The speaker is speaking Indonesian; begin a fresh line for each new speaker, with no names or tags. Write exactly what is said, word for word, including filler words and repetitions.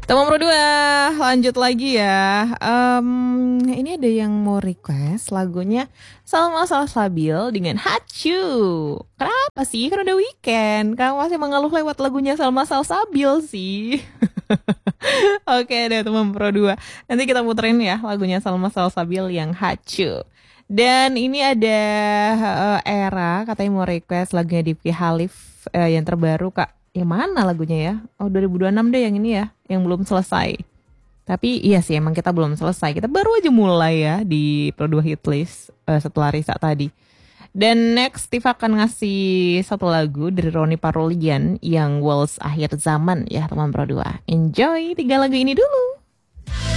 Teman Pro dua, lanjut lagi ya. Em, ini ada yang mau request lagunya Salma Salsabil dengan Hachu. Kenapa sih? Kan udah weekend. Kamu masih mengeluh lewat lagunya Salma Salsabil sih. Oke deh teman Pro dua. Nanti kita puterin ya lagunya Salma Salsabil yang Hachu. Dan ini ada eh, Era katanya mau request lagunya Dipki Halif eh, yang terbaru Kak. Yang mana lagunya ya? Oh dua ribu dua puluh enam deh yang ini ya, yang belum selesai. Tapi iya sih emang kita belum selesai. Kita baru aja mulai ya di Pro dua Hitlist uh, setelah Risa tadi. Dan next Steve akan ngasih satu lagu dari Roni Parolian yang Waltz Akhir Zaman ya teman Pro dua. Enjoy tiga lagu ini dulu.